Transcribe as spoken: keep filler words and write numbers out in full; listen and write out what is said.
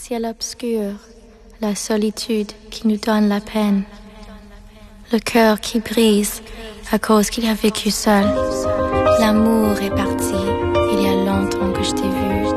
ciel obscur, la solitude qui nous donne la peine, le cœur qui brise à cause qu'il a vécu seul. L'amour est parti, il y a longtemps que je t'ai vu.